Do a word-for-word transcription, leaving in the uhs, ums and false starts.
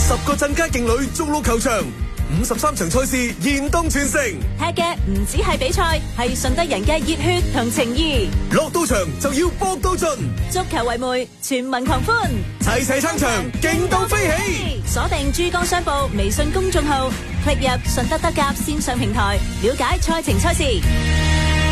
十個鎮街勁旅逐鹿球場，五十三場賽事現當全城。 踢嘅唔止係比賽，係順德人嘅熱血同情義。 落到場就要搏到盡， 足球為媒，全民狂歡， 齊齊撐場，勁到飛起。 鎖定珠江商報微信公眾號，click入順德德甲線上平台，了解賽程賽事。